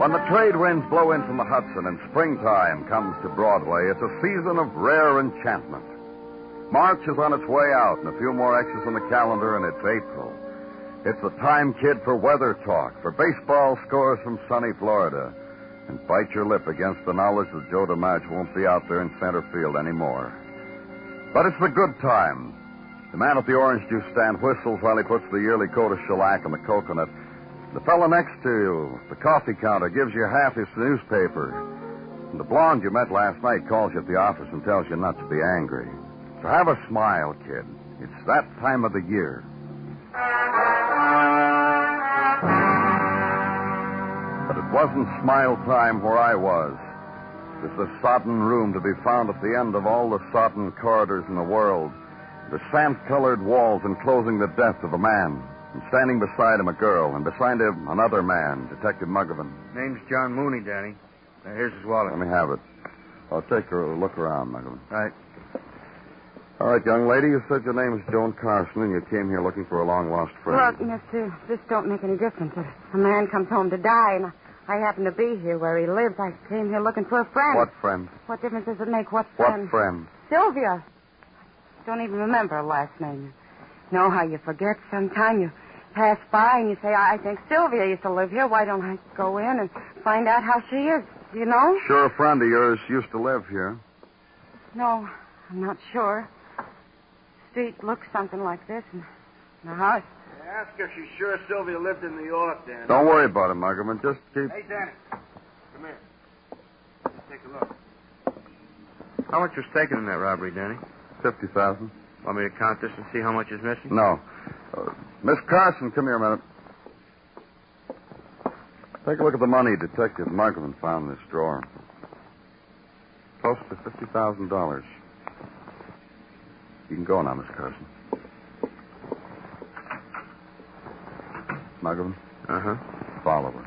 When the trade winds blow in from the Hudson and springtime comes to Broadway, it's a season of rare enchantment. March is on its way out, and a few more X's on the calendar, and it's April. It's the time, kid, for weather talk, for baseball scores from sunny Florida. And bite your lip against the knowledge that Joe DiMaggio won't be out there in center field anymore. But it's the good time. The man at the orange juice stand whistles while he puts the yearly coat of shellac on the coconut. The fellow next to you, the coffee counter, gives you half his newspaper. And the blonde you met last night calls you at the office and tells you not to be angry. So have a smile, kid. It's that time of the year. But it wasn't smile time where I was. There's a sodden room to be found at the end of all the sodden corridors in the world. The sand-colored walls enclosing the death of a man. And standing beside him, a girl, and beside him, another man, Detective Muggavan. Name's John Mooney, Danny. Here's his wallet. Let me have it. I'll take a look around, Muggavan. Right. All right, young lady, you said your name is Joan Carson, and you came here looking for a long-lost friend. Look, mister, this don't make any difference. If a man comes home to die, and I happen to be here where he lives, I came here looking for a friend. What friend? What difference does it make? What friend? What friend? Sylvia. Don't even remember her last name. You know how you forget sometime? You pass by and you say, I think Sylvia used to live here. Why don't I go in and find out how she is? Do you know? Sure, a friend of yours used to live here. No, I'm not sure. Street looks something like this, and the house. Ask her if she's sure Sylvia lived in New York, Danny. Don't worry about it, Muggavan. Just keep... Hey, Danny. Come here. Let's take a look. How much was taken in that robbery, Danny? $50,000. Want me to count this and see how much is missing? No. Miss Carson, come here a minute. Take a look at the money Detective Muggavan found in this drawer. Close to $50,000. You can go now, Miss Carson. Muggavan? Uh-huh. Follow her.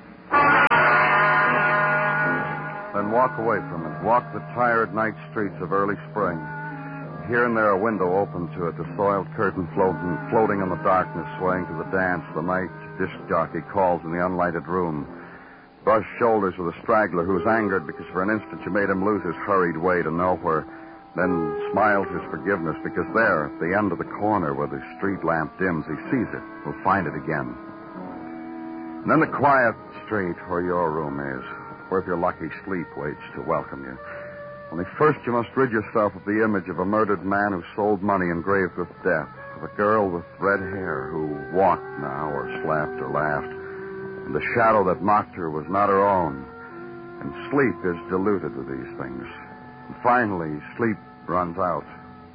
Then walk away from it. Walk the tired night streets of early spring. Here and there a window open to it, the soiled curtain floating in the darkness, swaying to the dance the night disc jockey calls in the unlighted room. Brush shoulders with a straggler who's angered because for an instant you made him lose his hurried way to nowhere, then smiles his forgiveness because there, at the end of the corner where the street lamp dims, he sees it. Will find it again. And then the quiet street where your room is, where if you're lucky, sleep waits to welcome you. Only first you must rid yourself of the image of a murdered man who sold money engraved with death, of a girl with red hair who walked now or slept or laughed, and the shadow that mocked her was not her own. And sleep is diluted with these things. And finally, sleep runs out.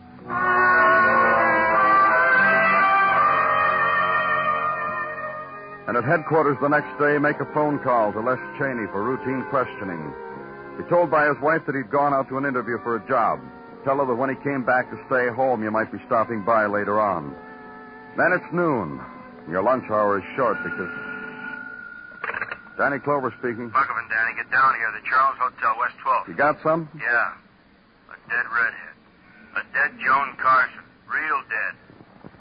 And at headquarters the next day, make a phone call to Les Cheney for routine questioning. Be told by his wife that he'd gone out to an interview for a job. Tell her that when he came back to stay home, you might be stopping by later on. Then it's noon. Your lunch hour is short because... Danny Clover speaking. Muggavan, Danny, get down here. The Charles Hotel, West 12th. You got some? Yeah. A dead redhead. A dead Joan Carson. Real dead.